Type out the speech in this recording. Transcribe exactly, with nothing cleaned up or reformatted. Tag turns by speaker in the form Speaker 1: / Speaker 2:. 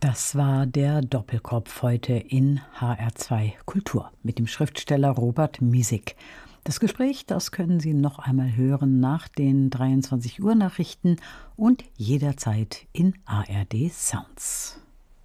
Speaker 1: Das war der Doppelkopf heute in H R zwei Kultur mit dem Schriftsteller Robert Miesig. Das Gespräch, das können Sie noch einmal hören nach den dreiundzwanzig Uhr Nachrichten und jederzeit in A R D Sounds.